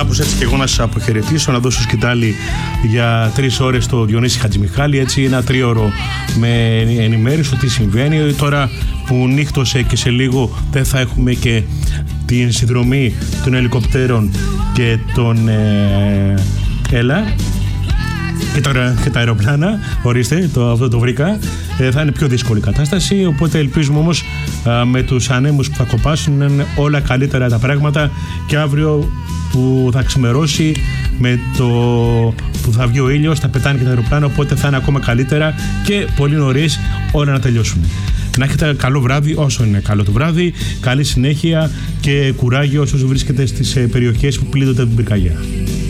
κάπως έτσι και εγώ να σας αποχαιρετήσω, να δώσω σκητάλη για 3 ώρες στο Διονύση Χατζημιχάλη, έτσι ένα 3ωρο με ενημέρωση τι συμβαίνει. Τώρα που νύχτωσε και σε λίγο δεν θα έχουμε και την συνδρομή των ελικοπτέρων και των και τα αεροπλάνα, ορίστε, αυτό το βρήκα, θα είναι πιο δύσκολη κατάσταση, οπότε ελπίζουμε όμως με τους ανέμους που θα κοπάσουν να είναι όλα καλύτερα τα πράγματα και αύριο που θα ξημερώσει με το που θα βγει ο ήλιος, θα πετάνε και τα αεροπλάνα, οπότε θα είναι ακόμα καλύτερα και πολύ νωρίς όλα να τελειώσουν. Να έχετε καλό βράδυ όσο είναι καλό το βράδυ, καλή συνέχεια και κουράγιο όσους βρίσκεται στις περιοχές που πλήττονται από την πυρκαγιά.